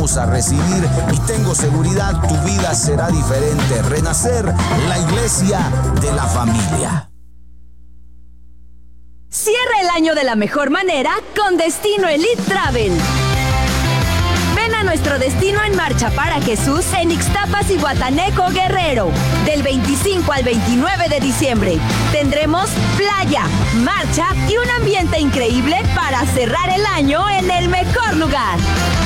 vamos a recibir y tengo seguridad tu vida será diferente. Renacer, la iglesia de la familia. Cierra el año de la mejor manera con Destino Elite Travel. Ven a nuestro Destino en Marcha para Jesús en Ixtapas y Guataneco, Guerrero. Del 25 al 29 de diciembre. Tendremos playa, marcha y un ambiente increíble para cerrar el año en el mejor lugar.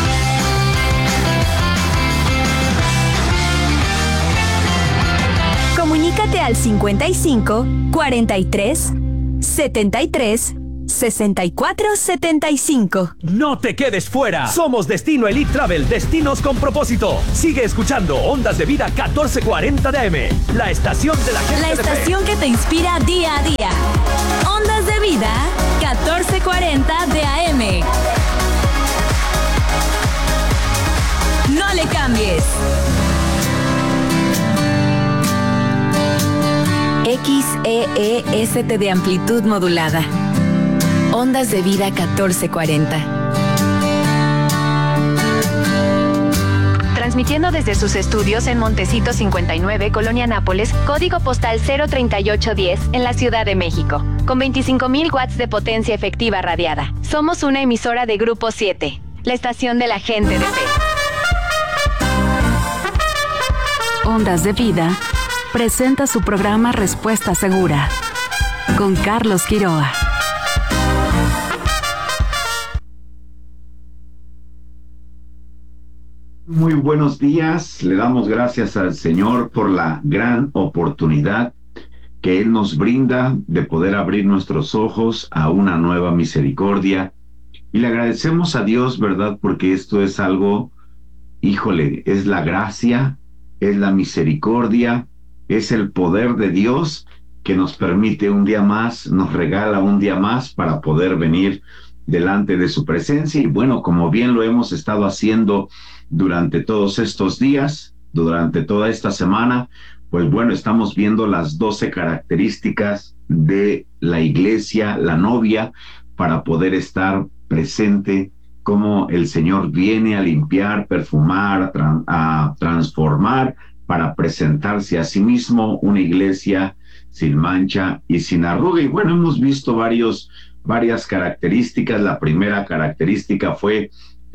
Comunícate al 55 43 73 64 75. No te quedes fuera. Somos Destino Elite Travel, destinos con propósito. Sigue escuchando Ondas de Vida 1440 de AM, la estación de la gente. La estación que te inspira día a día. Ondas de Vida 1440 de AM. No le cambies. XEEST de amplitud modulada. Ondas de Vida 1440. Transmitiendo desde sus estudios en Montecito 59, Colonia Nápoles, código postal 03810, en la Ciudad de México, con 25,000 watts de potencia efectiva radiada. Somos una emisora de Grupo 7, la estación de la gente de fe. Ondas de Vida presenta su programa Respuesta Segura con Carlos Quiroa. Muy buenos días, le damos gracias al Señor por la gran oportunidad que Él nos brinda de poder abrir nuestros ojos a una nueva misericordia. Y le agradecemos a Dios, ¿verdad? Porque esto es algo, híjole, es la gracia, es la misericordia, es el poder de Dios que nos permite un día más, nos regala un día más para poder venir delante de su presencia. Y bueno, como bien lo hemos estado haciendo durante todos estos días, durante toda esta semana, pues bueno, estamos viendo las 12 características de la iglesia, la novia, para poder estar presente, como el Señor viene a limpiar, perfumar, a transformar, para presentarse a sí mismo una iglesia sin mancha y sin arruga. Y bueno, hemos visto varias características. La primera característica fue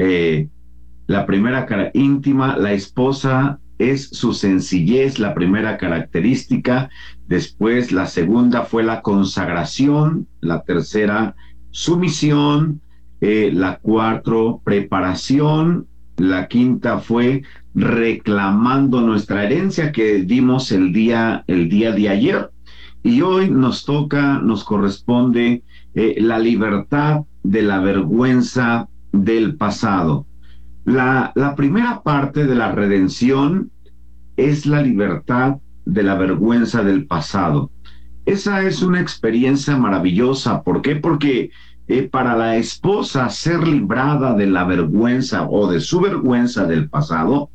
íntima. La esposa es su sencillez, la primera característica. Después, la segunda fue la consagración. La tercera, sumisión. La cuarta, preparación. La quinta fue reclamando nuestra herencia que dimos el día de ayer. Y hoy nos corresponde la libertad de la vergüenza del pasado. La primera parte de la redención es la libertad de la vergüenza del pasado. Esa es una experiencia maravillosa. ¿Por qué? Porque para la esposa ser librada de la vergüenza o de su vergüenza del pasado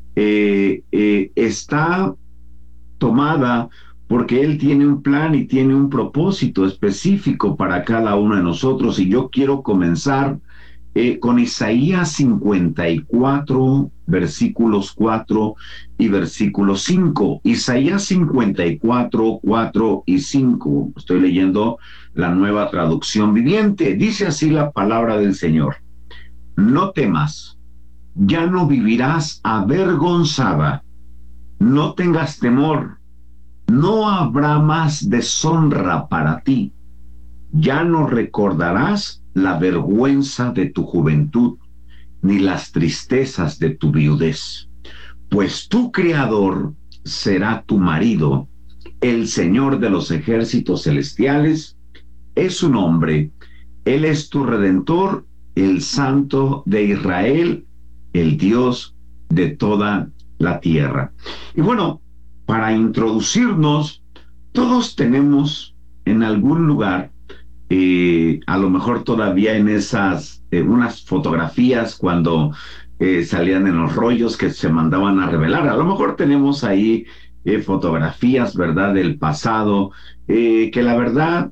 está tomada porque Él tiene un plan y tiene un propósito específico para cada uno de nosotros. Y yo quiero comenzar con Isaías 54, versículos 4 y versículo 5. Isaías 54, 4 y 5. Estoy leyendo la Nueva Traducción Viviente. Dice así la palabra del Señor: no temas, ya no vivirás avergonzada, no tengas temor, no habrá más deshonra para ti, ya no recordarás la vergüenza de tu juventud, ni las tristezas de tu viudez, pues tu Creador será tu marido, el Señor de los ejércitos celestiales es su nombre, Él es tu Redentor, el Santo de Israel, el Dios de toda la tierra. Y bueno, para introducirnos, todos tenemos en algún lugar, a lo mejor todavía en esas, unas fotografías cuando salían en los rollos que se mandaban a revelar, a lo mejor tenemos ahí fotografías, ¿verdad?, del pasado, que la verdad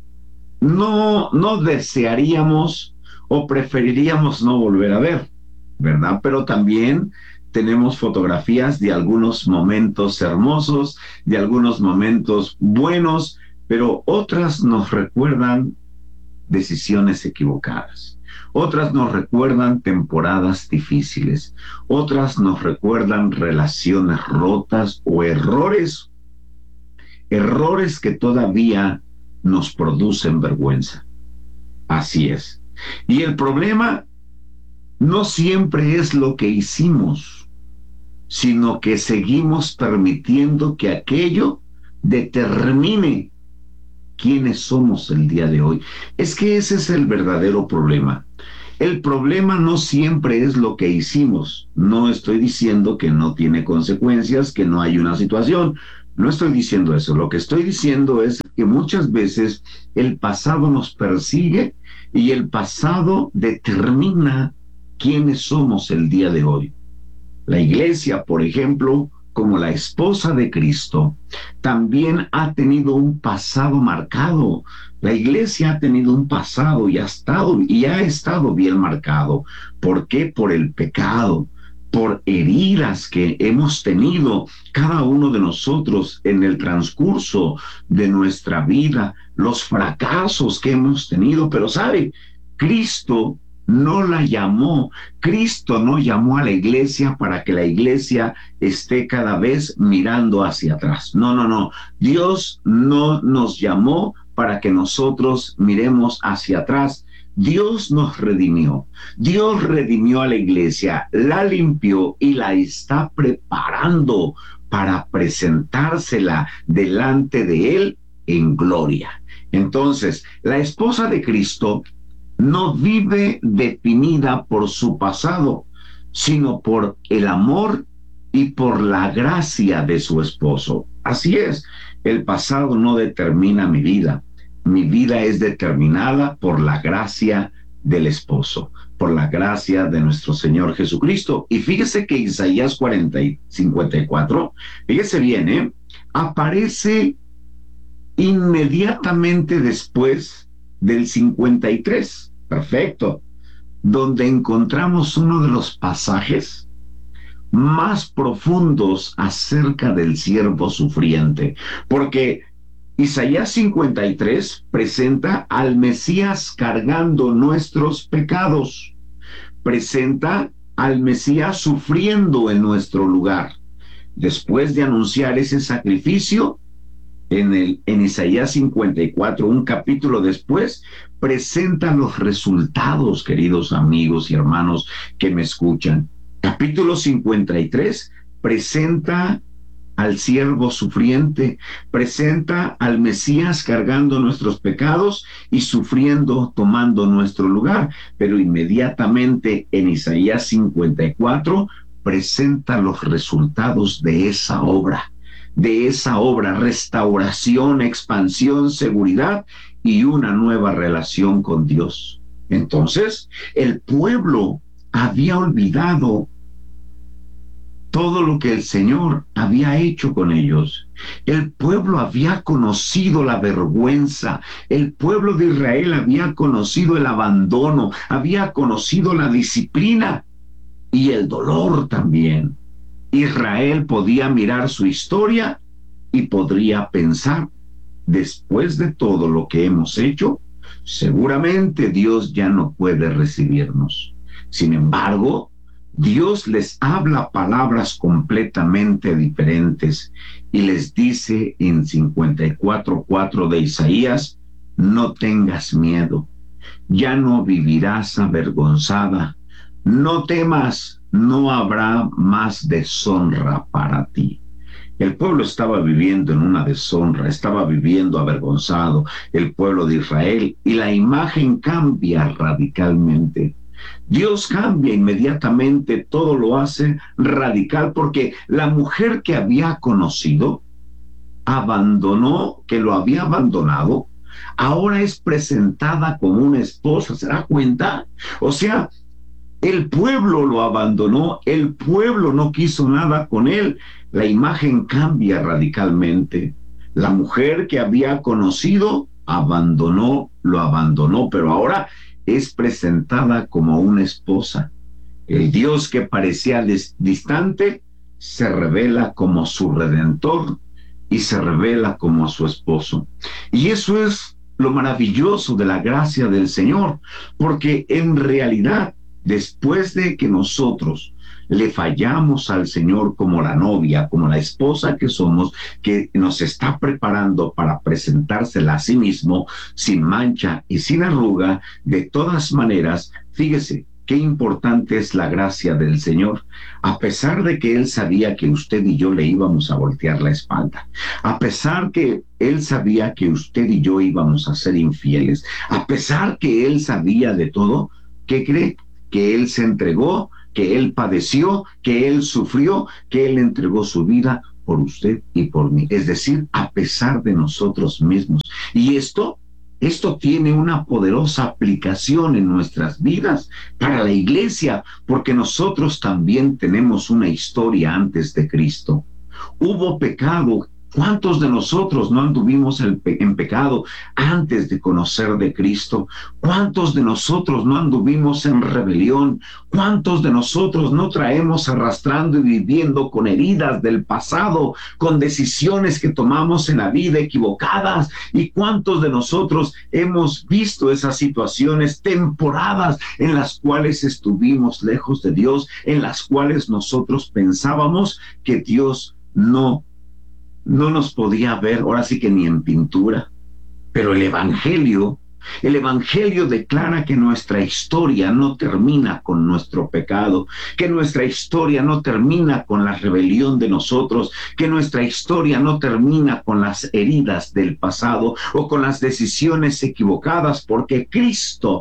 no desearíamos o preferiríamos no volver a ver. ¿verdad? Pero también tenemos fotografías de algunos momentos hermosos, de algunos momentos buenos, pero otras nos recuerdan decisiones equivocadas. Otras nos recuerdan temporadas difíciles. Otras nos recuerdan relaciones rotas o errores que todavía nos producen vergüenza. Así es. Y el problema no siempre es lo que hicimos, sino que seguimos permitiendo que aquello determine quiénes somos el día de hoy. Es que ese es el verdadero problema. El problema no siempre es lo que hicimos. No estoy diciendo que no tiene consecuencias, que no hay una situación. No estoy diciendo eso. Lo que estoy diciendo es que muchas veces el pasado nos persigue y el pasado determina quiénes somos el día de hoy. La iglesia, por ejemplo, como la esposa de Cristo, también ha tenido un pasado marcado. La iglesia ha tenido un pasado y ha estado bien marcado. ¿Por qué? Por el pecado, por heridas que hemos tenido cada uno de nosotros en el transcurso de nuestra vida, los fracasos que hemos tenido. Pero ¿sabe? Cristo no la llamó. Cristo no llamó a la iglesia para que la iglesia esté cada vez mirando hacia atrás. No. Dios no nos llamó para que nosotros miremos hacia atrás. Dios nos redimió. Dios redimió a la iglesia, la limpió y la está preparando para presentársela delante de Él en gloria. Entonces, la esposa de Cristo no vive definida por su pasado, sino por el amor y por la gracia de su esposo. Así es, el pasado no determina mi vida. Mi vida es determinada por la gracia del esposo, por la gracia de nuestro Señor Jesucristo. Y fíjese que Isaías 54, fíjese bien, aparece inmediatamente después del 53, perfecto, donde encontramos uno de los pasajes más profundos acerca del siervo sufriente, porque Isaías 53 presenta al Mesías cargando nuestros pecados, presenta al Mesías sufriendo en nuestro lugar. Después de anunciar ese sacrificio, en Isaías 54, un capítulo después, presenta los resultados, queridos amigos y hermanos que me escuchan. Capítulo 53 presenta al siervo sufriente, presenta al Mesías cargando nuestros pecados y sufriendo, tomando nuestro lugar. Pero inmediatamente en Isaías 54 presenta los resultados de esa obra, restauración, expansión, seguridad y una nueva relación con Dios. Entonces, el pueblo había olvidado todo lo que el Señor había hecho con ellos. El pueblo había conocido la vergüenza. El pueblo de Israel había conocido el abandono, había conocido la disciplina y el dolor también. Israel podía mirar su historia y podría pensar, después de todo lo que hemos hecho, seguramente Dios ya no puede recibirnos. Sin embargo, Dios les habla palabras completamente diferentes y les dice en 54:4 de Isaías: no tengas miedo, ya no vivirás avergonzada, no temas, no habrá más deshonra para ti. El pueblo estaba viviendo en una deshonra, estaba viviendo avergonzado, el pueblo de Israel, y la imagen cambia radicalmente. Dios cambia inmediatamente, todo lo hace radical, porque la mujer que había conocido, que lo había abandonado, ahora es presentada como una esposa. ¿Se da cuenta? O sea, el pueblo lo abandonó, el pueblo no quiso nada con él. La imagen cambia radicalmente. La mujer que había conocido lo abandonó, pero ahora es presentada como una esposa. El Dios que parecía distante se revela como su redentor y se revela como su esposo. Y eso es lo maravilloso de la gracia del Señor, porque en realidad, después de que nosotros le fallamos al Señor como la novia, como la esposa que somos, que nos está preparando para presentársela a sí mismo sin mancha y sin arruga, de todas maneras, fíjese qué importante es la gracia del Señor. A pesar de que Él sabía que usted y yo le íbamos a voltear la espalda, a pesar que Él sabía que usted y yo íbamos a ser infieles, a pesar que Él sabía de todo, ¿qué cree? Que Él se entregó, que Él padeció, que Él sufrió, que Él entregó su vida por usted y por mí. Es decir, a pesar de nosotros mismos. Y esto tiene una poderosa aplicación en nuestras vidas para la iglesia, porque nosotros también tenemos una historia antes de Cristo. Hubo pecado. ¿Cuántos de nosotros no anduvimos en pecado antes de conocer de Cristo? ¿Cuántos de nosotros no anduvimos en rebelión? ¿Cuántos de nosotros no traemos arrastrando y viviendo con heridas del pasado, con decisiones que tomamos en la vida equivocadas? ¿Y cuántos de nosotros hemos visto esas situaciones, temporadas en las cuales estuvimos lejos de Dios, en las cuales nosotros pensábamos que Dios no nos podía ver, ahora sí que ni en pintura? Pero el Evangelio declara que nuestra historia no termina con nuestro pecado, que nuestra historia no termina con la rebelión de nosotros, que nuestra historia no termina con las heridas del pasado o con las decisiones equivocadas, porque Cristo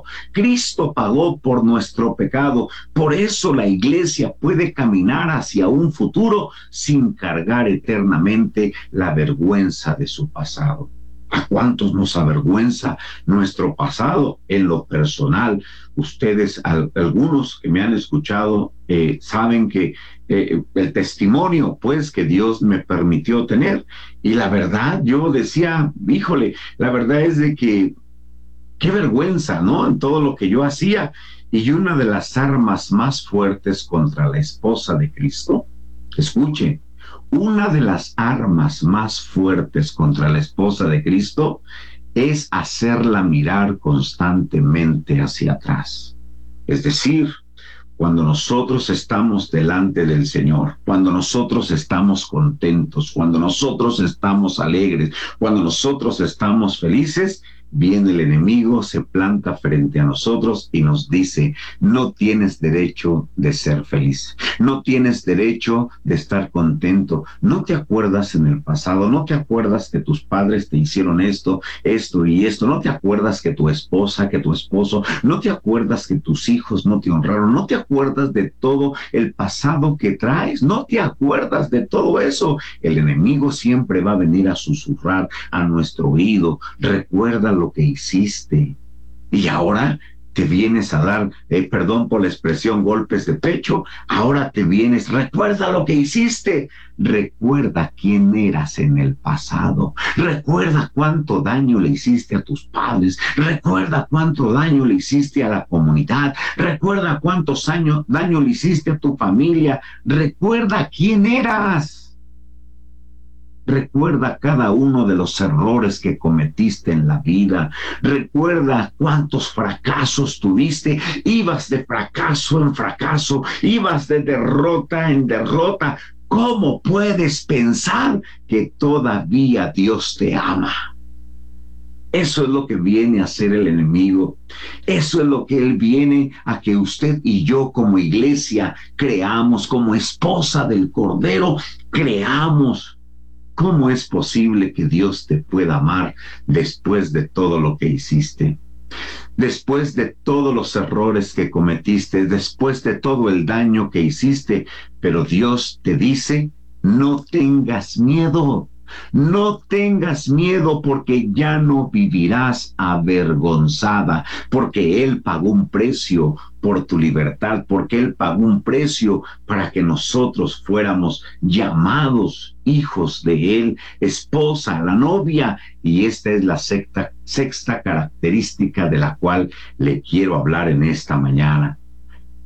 pagó por nuestro pecado. Por eso la iglesia puede caminar hacia un futuro sin cargar eternamente la vergüenza de su pasado. ¿A cuántos nos avergüenza nuestro pasado en lo personal? Ustedes, algunos que me han escuchado, saben que el testimonio, pues, que Dios me permitió tener. Y la verdad, yo decía, híjole, la verdad es de que qué vergüenza, ¿no? En todo lo que yo hacía. Y una de las armas más fuertes contra la esposa de Cristo, escuche, una de las armas más fuertes contra la esposa de Cristo es hacerla mirar constantemente hacia atrás. Es decir, cuando nosotros estamos delante del Señor, cuando nosotros estamos contentos, cuando nosotros estamos alegres, cuando nosotros estamos felices, viene el enemigo, se planta frente a nosotros y nos dice: no tienes derecho de ser feliz, no tienes derecho de estar contento, no te acuerdas en el pasado, no te acuerdas que tus padres te hicieron esto y esto, no te acuerdas que tu esposa, que tu esposo, no te acuerdas que tus hijos no te honraron, no te acuerdas de todo el pasado que traes, no te acuerdas de todo eso. El enemigo siempre va a venir a susurrar a nuestro oído: recuerda lo que hiciste. Y ahora te vienes a dar, perdón por la expresión, golpes de pecho. Ahora te vienes: recuerda lo que hiciste, recuerda quién eras en el pasado, recuerda cuánto daño le hiciste a tus padres, recuerda cuánto daño le hiciste a la comunidad, recuerda cuántos daño le hiciste a tu familia, recuerda quién eras. Recuerda cada uno de los errores que cometiste en la vida. Recuerda cuántos fracasos tuviste. Ibas de fracaso en fracaso. Ibas de derrota en derrota. ¿Cómo puedes pensar que todavía Dios te ama? Eso es lo que viene a hacer el enemigo. Eso es lo que él viene a que usted y yo como iglesia creamos, como esposa del Cordero, creamos. ¿Cómo es posible que Dios te pueda amar después de todo lo que hiciste? Después de todos los errores que cometiste, después de todo el daño que hiciste, pero Dios te dice: no tengas miedo. No tengas miedo, porque ya no vivirás avergonzada, porque Él pagó un precio por tu libertad, porque Él pagó un precio para que nosotros fuéramos llamados hijos de Él, esposa, la novia. Y esta es la sexta característica de la cual le quiero hablar en esta mañana.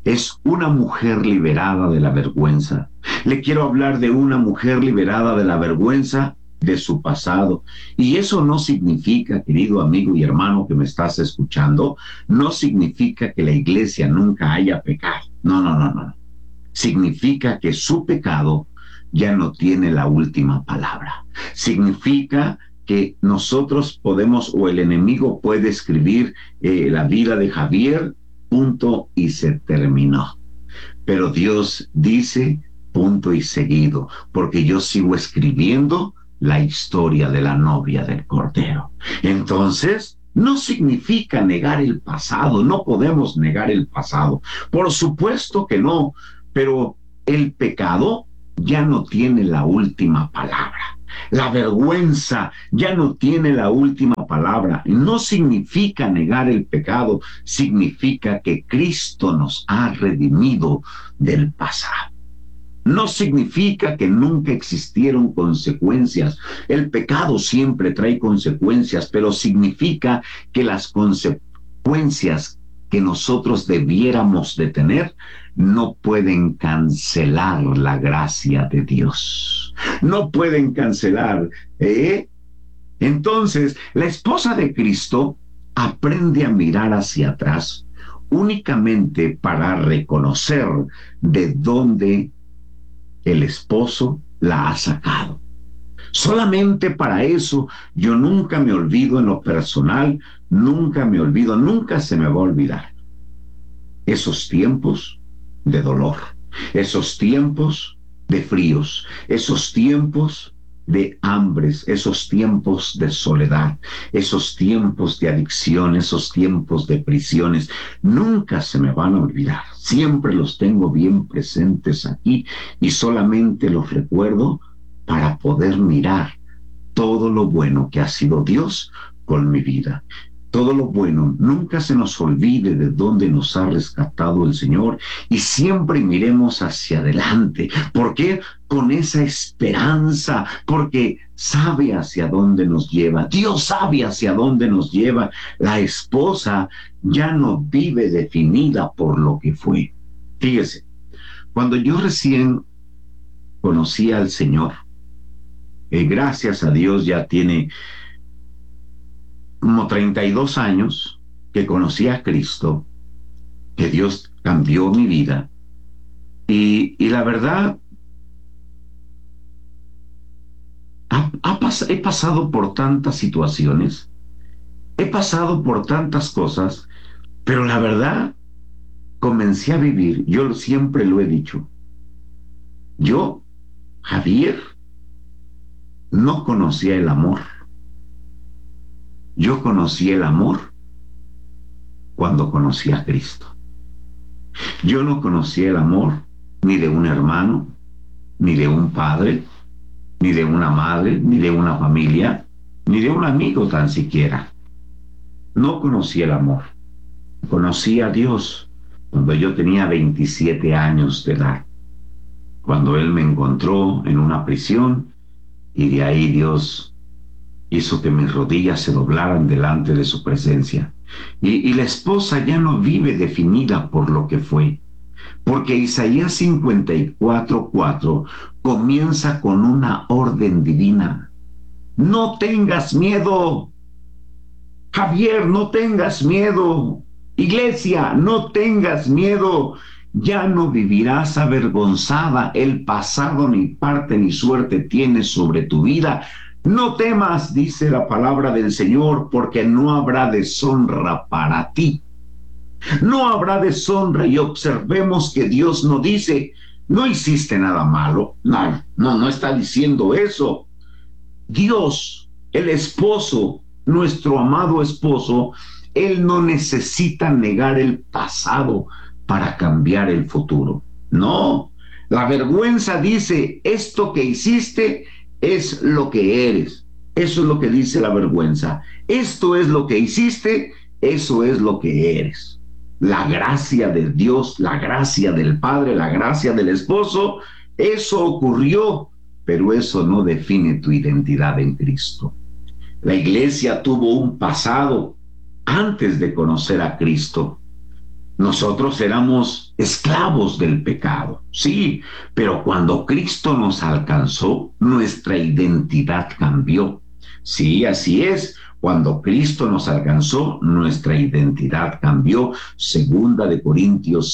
es una mujer liberada de la vergüenza. Le quiero hablar de una mujer liberada de la vergüenza de su pasado. Y eso no significa, querido amigo y hermano que me estás escuchando, no significa que la iglesia nunca haya pecado. No, no, no, no. Significa que su pecado ya no tiene la última palabra. Significa que nosotros podemos, o el enemigo puede escribir la vida de Javier, punto y se terminó. Pero Dios dice punto y seguido, porque yo sigo escribiendo la historia de la novia del Cordero. Entonces, no significa negar el pasado, no podemos negar el pasado. Por supuesto que no, pero el pecado ya no tiene la última palabra. La vergüenza ya no tiene la última palabra. No significa negar el pecado, significa que Cristo nos ha redimido del pasado. No significa que nunca existieron consecuencias. El pecado siempre trae consecuencias, pero significa que las consecuencias que nosotros debiéramos de tener no pueden cancelar la gracia de Dios. No pueden cancelar. Entonces, la esposa de Cristo aprende a mirar hacia atrás únicamente para reconocer de dónde el esposo la ha sacado. Solamente para eso. Yo nunca me olvido en lo personal, nunca me olvido, nunca se me va a olvidar esos tiempos de dolor, esos tiempos de fríos, esos tiempos de hambres, esos tiempos de soledad, esos tiempos de adicción, esos tiempos de prisiones. Nunca se me van a olvidar. Siempre los tengo bien presentes aquí y solamente los recuerdo para poder mirar todo lo bueno que ha sido Dios con mi vida. Todo lo bueno, nunca se nos olvide de dónde nos ha rescatado el Señor y siempre miremos hacia adelante. ¿Por qué? Con esa esperanza, porque sabe hacia dónde nos lleva. Dios sabe hacia dónde nos lleva. La esposa ya no vive definida por lo que fue. Fíjese, cuando yo recién conocí al Señor, gracias a Dios ya tiene como 32 años que conocí a Cristo, que Dios cambió mi vida. Y la verdad, he pasado por tantas situaciones, he pasado por tantas cosas, pero la verdad, comencé a vivir, yo siempre lo he dicho, yo, Javier, no conocía el amor. Yo conocí el amor cuando conocí a Cristo. Yo no conocí el amor ni de un hermano, ni de un padre, ni de una madre, ni de una familia, ni de un amigo tan siquiera. No conocí el amor. Conocí a Dios cuando yo tenía 27 años de edad, cuando Él me encontró en una prisión y de ahí Dios hizo que mis rodillas se doblaran delante de su presencia. Y la esposa ya no vive definida por lo que fue, porque Isaías 54:4 comienza con una orden divina. No tengas miedo, Javier, no tengas miedo. Iglesia, no tengas miedo. Ya no vivirás avergonzada. El pasado ni parte ni suerte tiene sobre tu vida. No temas, dice la palabra del Señor, porque no habrá deshonra para ti. No habrá deshonra. Y observemos que Dios no dice, no hiciste nada malo. No está diciendo eso. Dios, el esposo, nuestro amado esposo, Él no necesita negar el pasado para cambiar el futuro. No, la vergüenza dice, esto que hiciste es lo que eres. Eso es lo que dice la vergüenza. Esto es lo que hiciste, eso es lo que eres. La gracia de Dios, la gracia del Padre, la gracia del esposo, eso ocurrió, pero eso no define tu identidad en Cristo. La iglesia tuvo un pasado antes de conocer a Cristo. Nosotros éramos esclavos del pecado, sí, pero cuando Cristo nos alcanzó, nuestra identidad cambió. Sí, así es. Cuando Cristo nos alcanzó, nuestra identidad cambió. Segunda de Corintios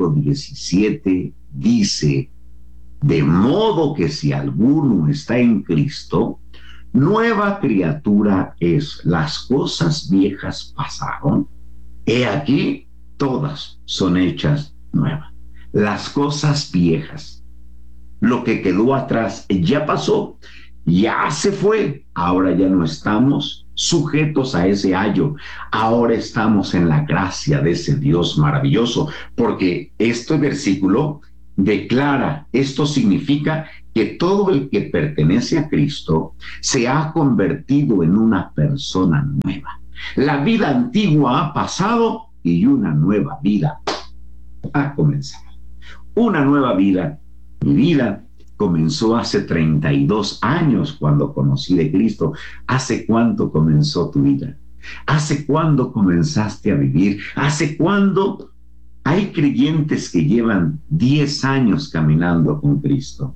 5:17 dice: de modo que si alguno está en Cristo, nueva criatura es. Las cosas viejas pasaron, he aquí, todas son hechas nuevas. Las cosas viejas, lo que quedó atrás, ya pasó, ya se fue. Ahora ya no estamos sujetos a ese ayo. Ahora estamos en la gracia de ese Dios maravilloso, porque este versículo declara, esto significa que todo el que pertenece a Cristo se ha convertido en una persona nueva. La vida antigua ha pasado y una nueva vida ha comenzado. Una nueva vida. Mi vida comenzó hace 32 años cuando conocí de Cristo. ¿Hace cuánto comenzó tu vida? ¿Hace cuándo comenzaste a vivir? ¿Hace cuándo? Hay creyentes que llevan 10 años caminando con Cristo,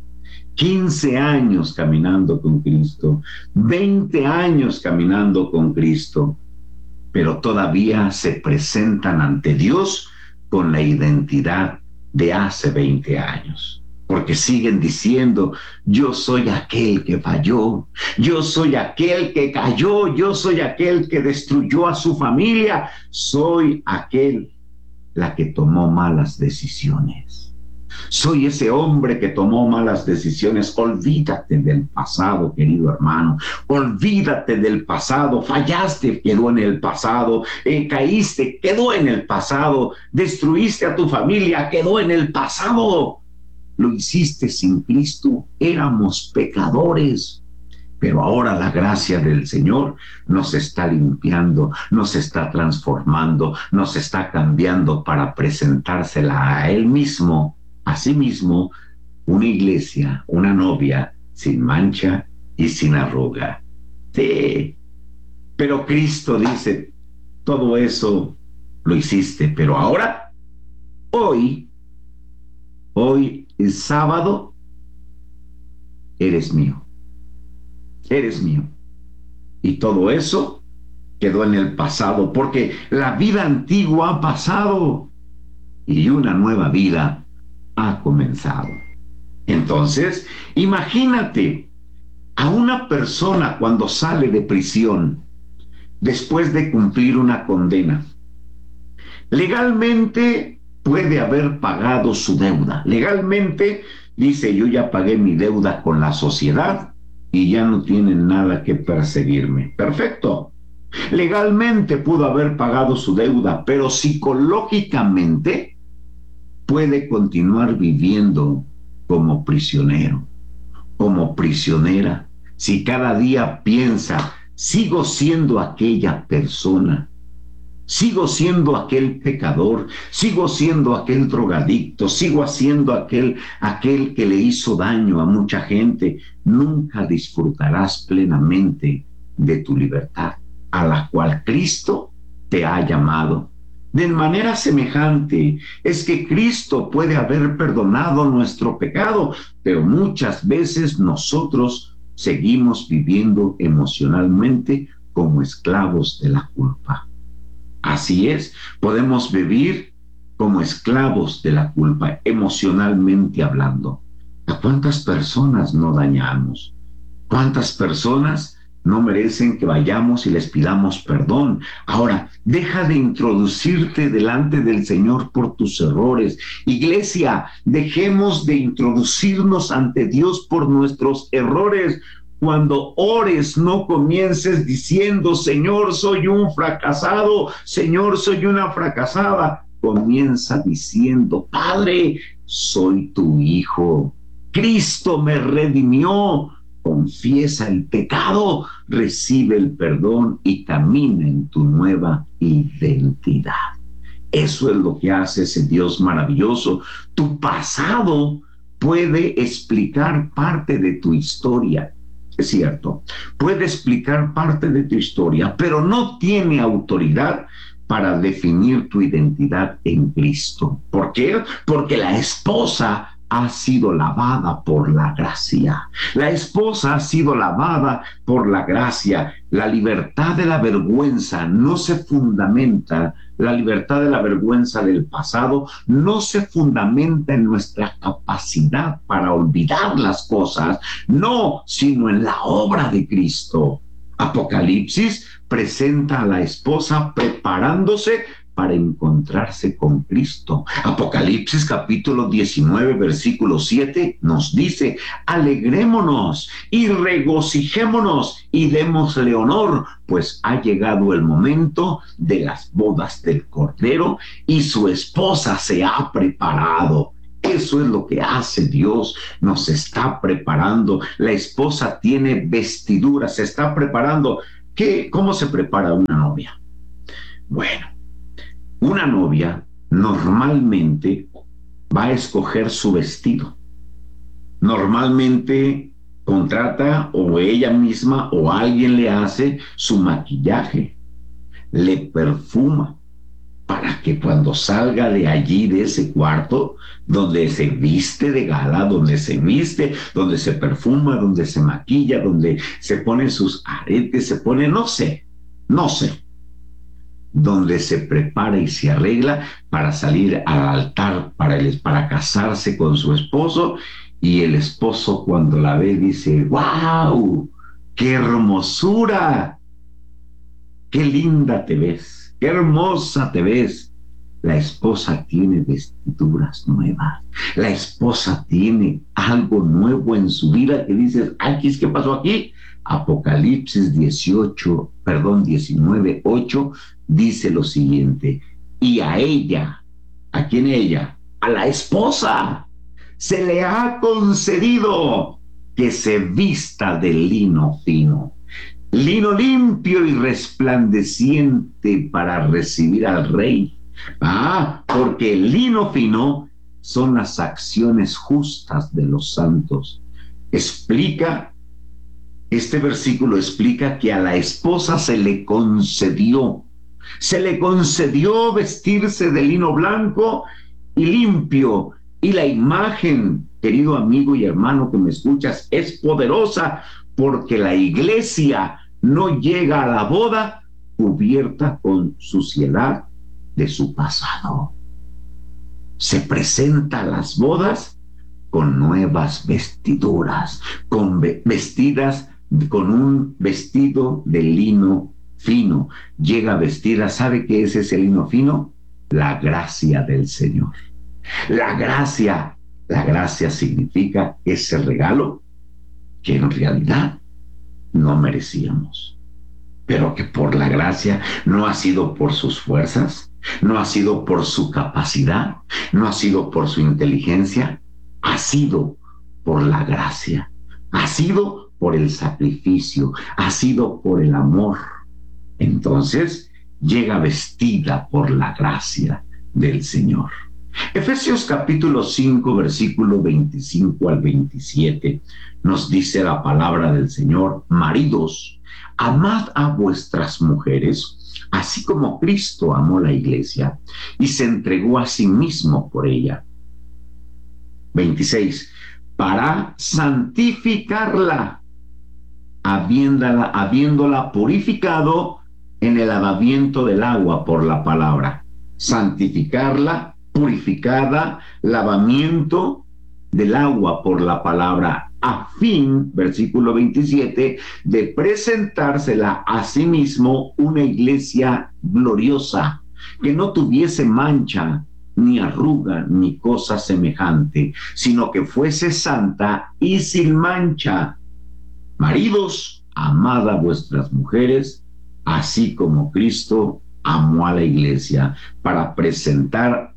15 años caminando con Cristo, 20 años caminando con Cristo, pero todavía se presentan ante Dios con la identidad de hace 20 años. Porque siguen diciendo: yo soy aquel que falló, yo soy aquel que cayó, yo soy aquel que destruyó a su familia, soy aquel la que tomó malas decisiones. Soy ese hombre que tomó malas decisiones. Olvídate del pasado, querido hermano. Olvídate del pasado. Fallaste, quedó en el pasado. Caíste, quedó en el pasado. Destruiste a tu familia, quedó en el pasado. Lo hiciste sin Cristo. Éramos pecadores. Pero ahora la gracia del Señor nos está limpiando, nos está transformando, nos está cambiando para presentársela a Él mismo. Asimismo, una iglesia, una novia sin mancha y sin arruga. Sí, pero Cristo dice: todo eso lo hiciste, pero ahora, hoy es sábado, eres mío. Eres mío. Y todo eso quedó en el pasado, porque la vida antigua ha pasado y una nueva vida ha comenzado. Entonces, imagínate a una persona cuando sale de prisión después de cumplir una condena. Legalmente puede haber pagado su deuda. Legalmente dice: yo ya pagué mi deuda con la sociedad y ya no tienen nada que perseguirme. Perfecto. Legalmente pudo haber pagado su deuda, pero psicológicamente puede continuar viviendo como prisionero, como prisionera, si cada día piensa: sigo siendo aquella persona, sigo siendo aquel pecador, sigo siendo aquel drogadicto, sigo siendo aquel que le hizo daño a mucha gente. Nunca disfrutarás plenamente de tu libertad, a la cual Cristo te ha llamado. De manera semejante es que Cristo puede haber perdonado nuestro pecado, pero muchas veces nosotros seguimos viviendo emocionalmente como esclavos de la culpa. Así es, podemos vivir como esclavos de la culpa, emocionalmente hablando. ¿A cuántas personas no dañamos? ¿Cuántas personas no merecen que vayamos y les pidamos perdón? Ahora, deja de introducirte delante del Señor por tus errores. Iglesia, dejemos de introducirnos ante Dios por nuestros errores. Cuando ores, no comiences diciendo: Señor, soy un fracasado, Señor, soy una fracasada. Comienza diciendo: Padre, soy tu hijo, Cristo me redimió. Confiesa el pecado, recibe el perdón y camina en tu nueva identidad. Eso es lo que hace ese Dios maravilloso. Tu pasado puede explicar parte de tu historia. Es cierto, puede explicar parte de tu historia, pero no tiene autoridad para definir tu identidad en Cristo. ¿Por qué? Porque la esposa ha sido lavada por la gracia. La esposa ha sido lavada por la gracia. La libertad de la vergüenza no se fundamenta, la libertad de la vergüenza del pasado no se fundamenta en nuestra capacidad para olvidar las cosas, no, sino en la obra de Cristo. Apocalipsis presenta a la esposa preparándose para encontrarse con Cristo. Apocalipsis capítulo 19, versículo 7 nos dice: alegrémonos y regocijémonos y démosle honor, pues ha llegado el momento de las bodas del Cordero y su esposa se ha preparado. Eso es lo que hace Dios, nos está preparando. La esposa tiene vestiduras, se está preparando. ¿Cómo se prepara una novia? Bueno, una novia normalmente va a escoger su vestido. Normalmente contrata o ella misma o alguien le hace su maquillaje, le perfuma, para que cuando salga de allí, de ese cuarto, donde se viste de gala, donde se perfuma, donde se maquilla, donde se pone sus aretes, se pone, no sé, donde se prepara y se arregla para salir al altar, para casarse con su esposo, y el esposo cuando la ve dice: ¡wow! ¡Qué hermosura! ¡Qué linda te ves! ¡Qué hermosa te ves! La esposa tiene vestiduras nuevas. La esposa tiene algo nuevo en su vida que dices: ¡ay, qué pasó aquí! Apocalipsis 19:8 dice lo siguiente: y a ella, ¿a quién ella? A la esposa se le ha concedido que se vista de lino fino, lino limpio y resplandeciente para recibir al rey. Porque el lino fino son las acciones justas de los santos. Este versículo explica que a la esposa se le concedió vestirse de lino blanco y limpio. Y la imagen, querido amigo y hermano que me escuchas, es poderosa, porque la iglesia no llega a la boda cubierta con suciedad de su pasado. Se presenta a las bodas con nuevas vestiduras, vestidas con un vestido de lino fino. Llega vestida, ¿sabe qué es ese lino fino? La gracia del Señor. La gracia significa ese regalo que en realidad no merecíamos, pero que por la gracia, no ha sido por sus fuerzas, no ha sido por su capacidad, no ha sido por su inteligencia, ha sido por la gracia, ha sido por el sacrificio, ha sido por el amor. Entonces llega vestida por la gracia del Señor. Efesios capítulo 5, versículo 25 al 27, nos dice la palabra del Señor: maridos, amad a vuestras mujeres, así como Cristo amó la iglesia y se entregó a sí mismo por ella. 26, para santificarla, habiéndola purificado en el lavamiento del agua por la palabra. Santificarla, purificada, lavamiento del agua por la palabra, a fin, versículo 27, de presentársela a sí mismo una iglesia gloriosa, que no tuviese mancha, ni arruga, ni cosa semejante, sino que fuese santa y sin mancha. Maridos, amad a vuestras mujeres, así como Cristo amó a la iglesia, para presentársela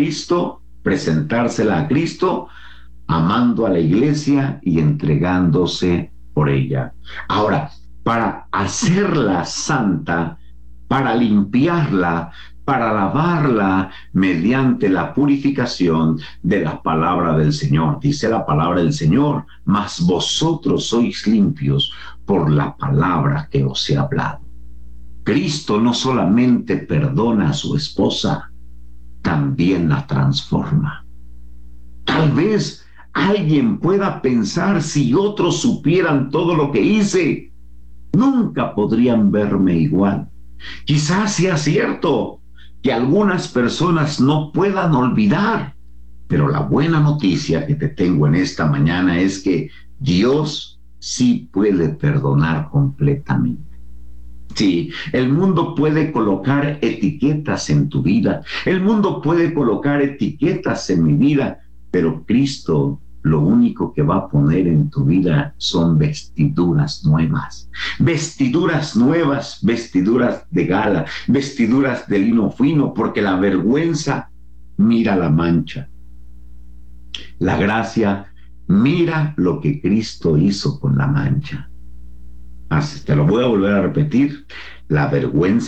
a Cristo, amando a la iglesia y entregándose por ella. Ahora, para hacerla santa, para limpiarla, para lavarla mediante la purificación de la palabra del Señor. Dice la palabra del Señor: mas vosotros sois limpios por la palabra que os he hablado. Cristo no solamente perdona a su esposa, también la transforma. Tal vez alguien pueda pensar, si otros supieran todo lo que hice, nunca podrían verme igual. Quizás sea cierto que algunas personas no puedan olvidar, pero la buena noticia que te tengo en esta mañana es que Dios sí puede perdonar completamente. Sí, el mundo puede colocar etiquetas en tu vida, el mundo puede colocar etiquetas en mi vida, pero Cristo lo único que va a poner en tu vida son vestiduras nuevas, vestiduras nuevas, vestiduras de gala, vestiduras de lino fino, porque la vergüenza mira la mancha, la gracia mira lo que Cristo hizo con la mancha. Te lo voy a volver a repetir, la vergüenza